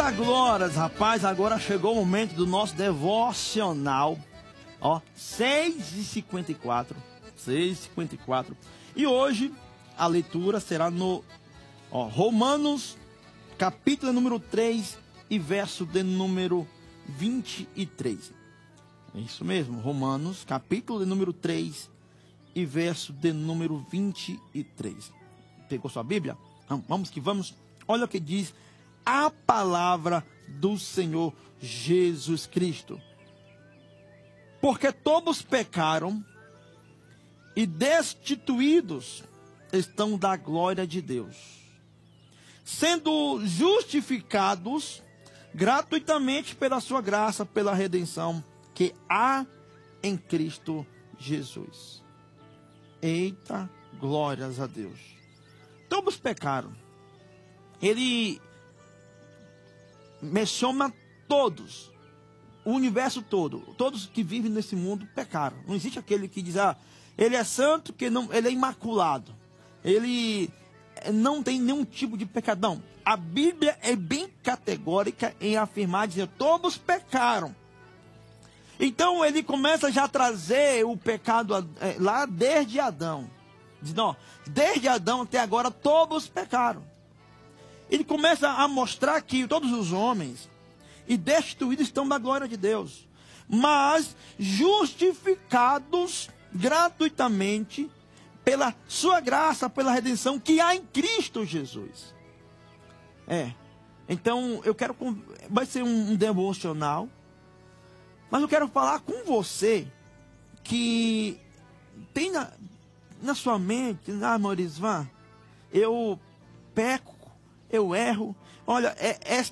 Eita glórias, rapaz, agora chegou o momento do nosso devocional, ó, 6h54, e hoje a leitura será no Romanos, capítulo número 3 e verso de número 23, é isso mesmo, Romanos, capítulo de número 3 e verso de número 23, pegou sua Bíblia? Vamos que vamos, olha o que diz a palavra do Senhor Jesus Cristo. Porque todos pecaram e destituídos estão da glória de Deus, sendo justificados gratuitamente pela sua graça, pela redenção que há em Cristo Jesus. Eita, glórias a Deus. Todos pecaram. Ele menciona todos, o universo todo, todos que vivem nesse mundo pecaram. Não existe aquele que diz, ele é santo, que não, ele é imaculado, ele não tem nenhum tipo de pecado. Não, a Bíblia é bem categórica em afirmar, dizer, todos pecaram. Então ele começa já a trazer o pecado lá desde Adão. Diz, não, desde Adão até agora todos pecaram. Ele começa a mostrar que todos os homens e destituídos estão da glória de Deus, mas justificados gratuitamente pela sua graça, pela redenção que há em Cristo Jesus. Então eu quero, vai ser um devocional, mas eu quero falar com você que tem na sua mente, Morisvan, eu peco, eu erro. Olha,